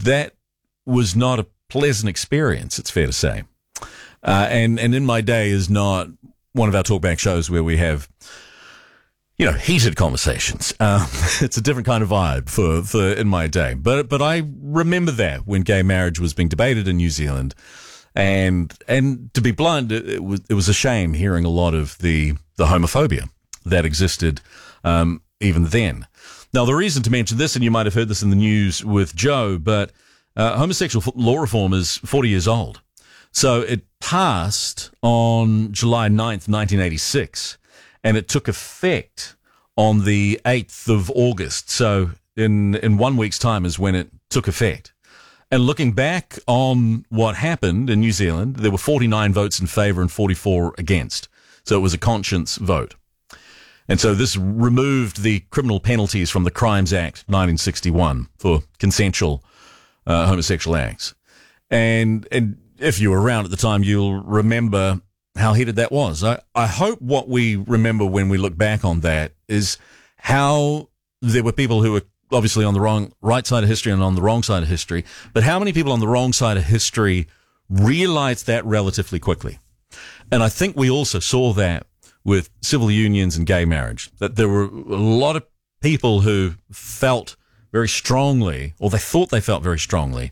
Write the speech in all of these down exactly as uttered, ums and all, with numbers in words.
that was not a pleasant experience, it's fair to say. Uh, and, and In My Day is not one of our talkback shows where we have, you know, heated conversations. Um, it's a different kind of vibe for, for In My Day. But, but I remember that when gay marriage was being debated in New Zealand. And, and to be blunt, it, it was, it was a shame hearing a lot of the, the homophobia that existed, um, even then. Now, the reason to mention this, and you might have heard this in the news with Joe, but, uh, homosexual law reform is forty years old. So it passed on July ninth, nineteen eighty-six. And it took effect on the eighth of August. So in, in one week's time is when it took effect. And looking back on what happened in New Zealand, there were forty-nine votes in favour and forty-four against. So it was a conscience vote. And so this removed the criminal penalties from the Crimes Act nineteen sixty-one for consensual uh, homosexual acts. And, and if you were around at the time, you'll remember how heated that was. I, I hope what we remember when we look back on that is how there were people who were obviously on the wrong, right side of history and on the wrong side of history, but how many people on the wrong side of history realized that relatively quickly. And I think we also saw that with civil unions and gay marriage, that there were a lot of people who felt very strongly, or they thought they felt very strongly,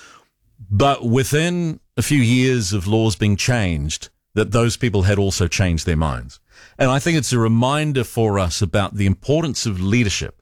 but within a few years of laws being changed, that those people had also changed their minds. And I think it's a reminder for us about the importance of leadership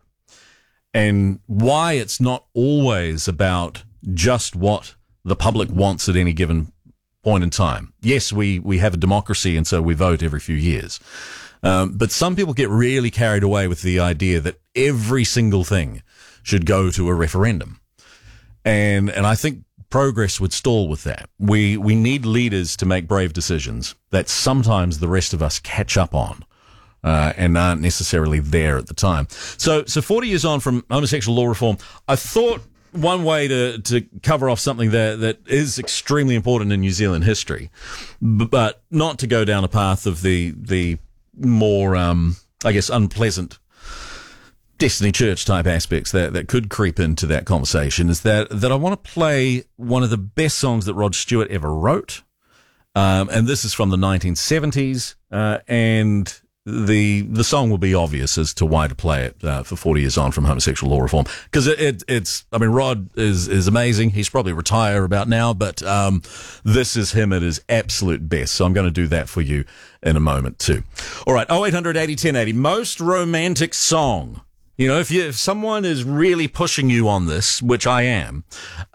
and why it's not always about just what the public wants at any given point in time. Yes, we, we have a democracy, and so we vote every few years. Um, but some people get really carried away with the idea that every single thing should go to a referendum. And, and I think progress would stall with that. We we need leaders to make brave decisions that sometimes the rest of us catch up on uh, and aren't necessarily there at the time. So so forty years on from homosexual law reform, I thought one way to, to cover off something that, that is extremely important in New Zealand history, but not to go down a path of the the more, um, I guess, unpleasant Destiny Church type aspects that, that could creep into that conversation, is that, that I want to play one of the best songs that Rod Stewart ever wrote. Um, and this is from the nineteen seventies. Uh, and the, the song will be obvious as to why to play it, uh, for forty years on from homosexual law reform. Cause it, it, it's, I mean, Rod is, is amazing. He's probably retired about now, but, um, this is him at his absolute best. So I'm going to do that for you in a moment too. All right. oh eight hundred eighty ten eighty. Most romantic song. You know, if you, if someone is really pushing you on this, which I am,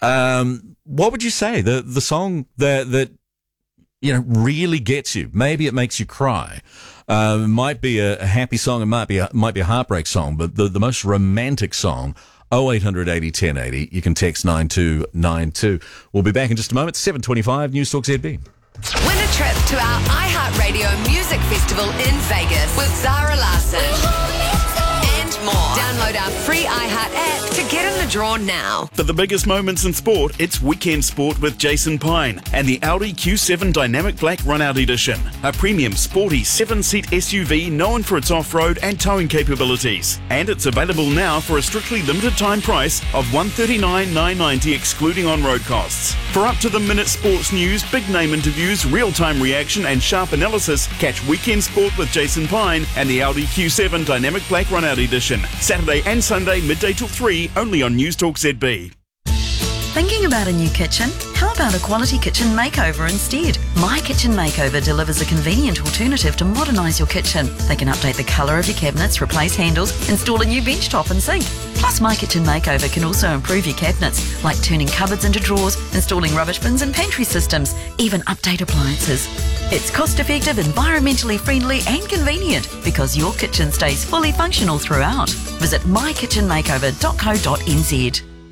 um, what would you say? The, the song that, that, you know, really gets you. Maybe it makes you cry. Um, it might be a, a happy song. It might be a, might be a heartbreak song, but the, the most romantic song, oh eight hundred eighty ten eighty. You can text nine two nine two. We'll be back in just a moment. seven twenty-five News Talk Z B. Win a trip to our iHeartRadio Music Festival in Vegas with Zara Larsson. More. Download our free iHeart app to get in the draw now. For the biggest moments in sport, it's Weekend Sport with Jason Pine and the Audi Q seven Dynamic Black Runout Edition, a premium sporty seven-seat S U V known for its off-road and towing capabilities. And it's available now for a strictly limited time price of one hundred thirty-nine thousand nine hundred ninety dollars excluding on-road costs. For up-to-the-minute sports news, big-name interviews, real-time reaction and sharp analysis, catch Weekend Sport with Jason Pine and the Audi Q seven Dynamic Black Runout Edition. Saturday and Sunday, midday till three, only on News Talk Z B. Thinking about a new kitchen? How about a quality kitchen makeover instead? My Kitchen Makeover delivers a convenient alternative to modernise your kitchen. They can update the colour of your cabinets, replace handles, install a new bench top and sink. Plus, My Kitchen Makeover can also improve your cabinets, like turning cupboards into drawers, installing rubbish bins and pantry systems, even update appliances. It's cost-effective, environmentally friendly and convenient because your kitchen stays fully functional throughout. Visit my kitchen makeover dot co dot n z.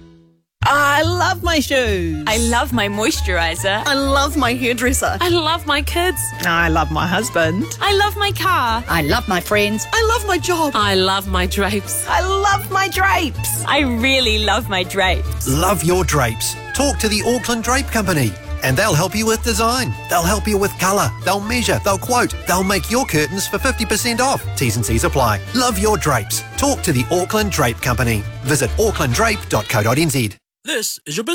I love my shoes. I love my moisturiser. I love my hairdresser. I love my kids. I love my husband. I love my car. I love my friends. I love my job. I love my drapes. I love my drapes. I really love my drapes. Love your drapes. Talk to the Auckland Drape Company and they'll help you with design. They'll help you with colour. They'll measure. They'll quote. They'll make your curtains for fifty percent off. T's and C's apply. Love your drapes. Talk to the Auckland Drape Company. Visit auckland drape dot co dot n z. This is your